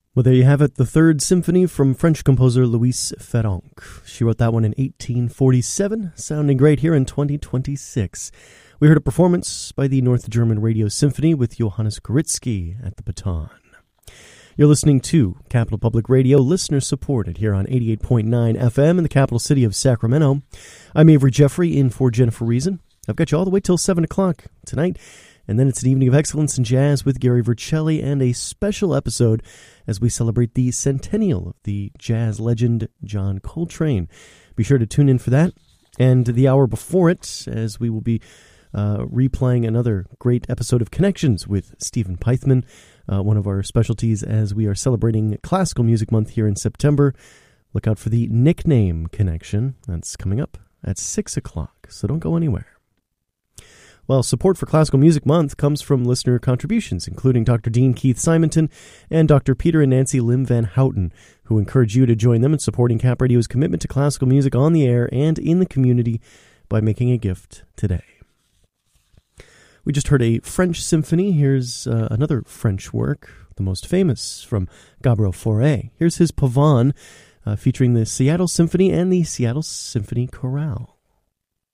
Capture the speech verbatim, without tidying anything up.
Well, there you have it, the Third Symphony from French composer Louise Ferronk. She wrote that one in eighteen forty-seven, sounding great here in twenty twenty-six. We heard a performance by the North German Radio Symphony with Johannes Goritzky at the baton. You're listening to Capital Public Radio, listener-supported here on eighty-eight point nine F M in the capital city of Sacramento. I'm Avery Jeffrey, in for Jennifer Reason. I've got you all the way till seven o'clock tonight, and then it's an evening of excellence in jazz with Gary Vercelli and a special episode as we celebrate the centennial of the jazz legend John Coltrane. Be sure to tune in for that, and the hour before it, as we will be uh, replaying another great episode of Connections with Stephen Pythman, uh, one of our specialties as we are celebrating Classical Music Month here in September. Look out for the Nickname Connection. That's coming up at six o'clock, so don't go anywhere. Well, support for Classical Music Month comes from listener contributions, including Doctor Dean Keith Simonton and Doctor Peter and Nancy Lim Van Houten, who encourage you to join them in supporting Cap Radio's commitment to classical music on the air and in the community by making a gift today. We just heard a French symphony. Here's uh, another French work, the most famous, from Gabriel Fauré. Here's his Pavane, uh, featuring the Seattle Symphony and the Seattle Symphony Chorale.